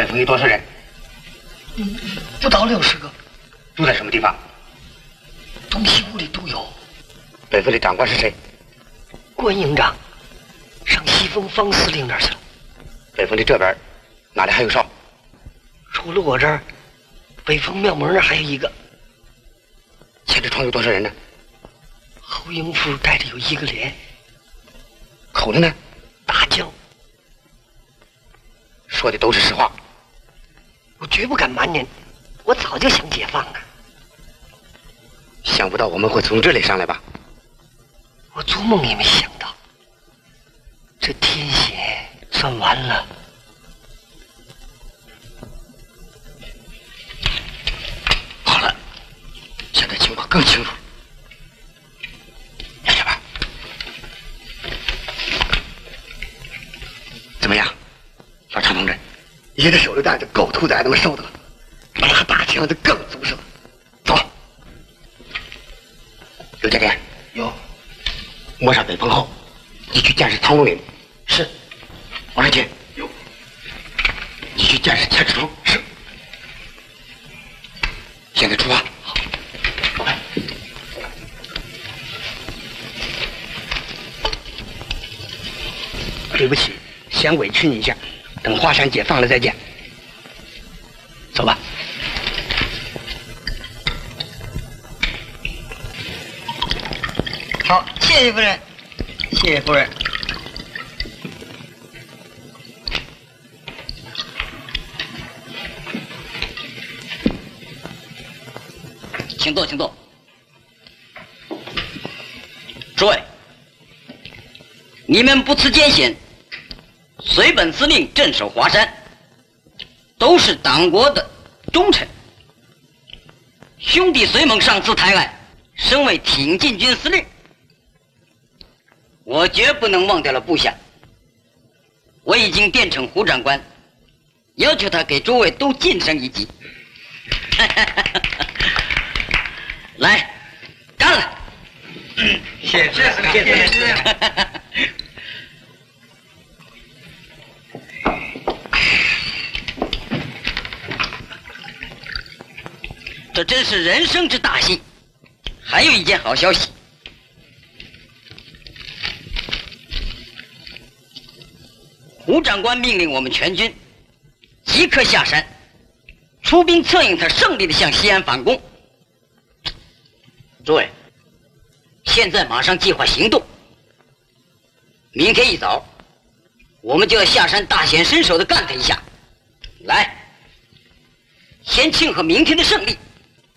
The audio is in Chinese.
峰有多少人？ 不到60个。 住在什么地方？ 东西屋里都有。 北峰的长官是谁？ 关营长，上西峰方司令那儿去了。 北峰的这边哪里还有哨？ 除了我这儿，北峰庙门那儿还有一个。 前这床有多少人呢？ 侯营副带着有1个连。 口子呢？ 大将。 说的都是实话。 我绝不敢瞒您，我早就想解放了。 想不到我们会从这里上来吧？ 我做梦也没想到，这天险算完了。 好了，现在情况更清楚。看见吧？怎么样，老常同志？一个手榴弹就狗兔崽子们受的了，完了还打枪就更足实了。走，刘家店有。摸上北峰后，你去监视汤龙岭。是。王世杰有。你去监视千尺窗。是。现在出发。好。来。对不起，先委屈你一下，等华山解放了再见。走吧。 好，谢谢夫人，谢谢夫人。 请坐，请坐。诸位，你们不辞艰险，随本司令镇守华山，都是党国的忠臣。兄弟随猛上次抬爱，升为挺进军司令。我绝不能忘掉了部下。我已经电呈胡长官，要求他给诸位都晋升一级。来，干了！ 谢谢司令，谢谢司令。 这真是人生之大幸。还有一件好消息。胡长官命令我们全军即刻下山，出兵策应他胜利地向西安反攻。诸位，现在马上计划行动。明天一早，我们就要下山大显身手地干他一下。来，先庆贺明天的胜利。